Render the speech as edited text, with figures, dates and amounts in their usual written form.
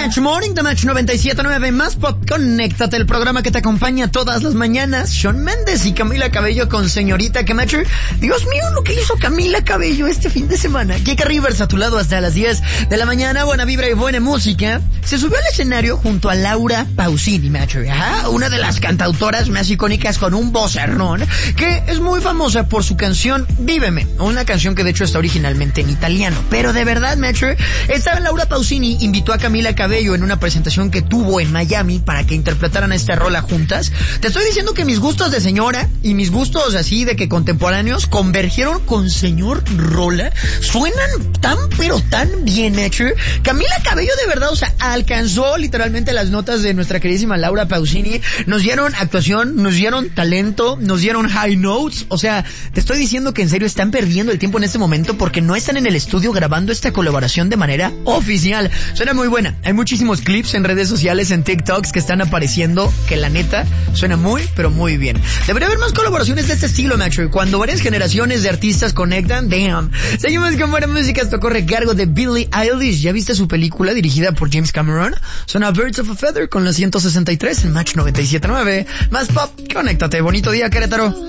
Match Morning de Match 97.9, más pop, conéctate, el programa que te acompaña todas las mañanas. Shawn Mendes y Camila Cabello con Señorita que Match. Dios mío, lo que hizo Camila Cabello este fin de semana. Kika Rivers a tu lado hasta las 10 de la mañana, buena vibra y buena música. Se subió al escenario junto a Laura Pausini, Match. Una de las cantautoras más icónicas con un vocerrón, que es muy famosa por su canción Víveme, una canción que de hecho está originalmente en italiano. Pero de verdad, Match, esta Laura Pausini invitó a Camila Cabello en una presentación que tuvo en Miami para que interpretaran esta rola juntas. Te estoy diciendo que mis gustos de señora y mis gustos así de que contemporáneos convergieron con señor rola. Suenan tan pero tan bien, hecho. Camila Cabello de verdad, o sea, alcanzó literalmente las notas de nuestra queridísima Laura Pausini. Nos dieron actuación, nos dieron talento, nos dieron high notes. O sea, te estoy diciendo que en serio están perdiendo el tiempo en este momento porque no están en el estudio grabando esta colaboración de manera oficial. Suena muy buena. Hay muchísimos clips en redes sociales, en TikToks que están apareciendo que la neta suena muy, pero muy bien. Debería haber más colaboraciones de este estilo, Macho. Cuando varias generaciones de artistas conectan, damn. Seguimos con buena música. Esto corre a cargo de Billie Eilish. ¿Ya viste su película dirigida por James Cameron? Suena Birds of a Feather con la 163 en Match 97.9. Más pop, conéctate. Bonito día, Querétaro.